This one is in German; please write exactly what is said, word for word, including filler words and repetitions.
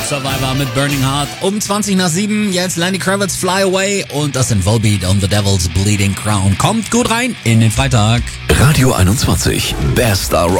Survivor mit Burning Heart. Um zwanzig nach sieben, jetzt Lenny Kravitz, Fly Away und das sind Volbeat on the Devil's Bleeding Crown. Kommt gut rein in den Freitag. Radio einundzwanzig, Best